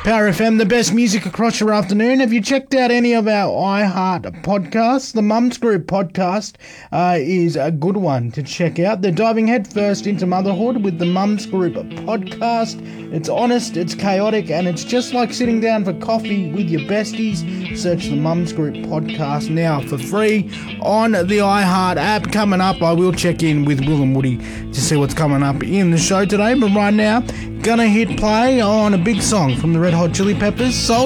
Power FM, the best music across your afternoon. Have you checked out any of our iHeart podcasts? The Mums Group podcast is a good one to check out. They're diving headfirst into motherhood with the Mums Group podcast. It's honest, it's chaotic, and it's just like sitting down for coffee with your besties. Search the Mums Group podcast now for free on the iHeart app. Coming up, I will check in with Will and Woody to see what's coming up in the show today. But right now, gonna hit play on a big song from the Red Hot Chili Peppers, Soul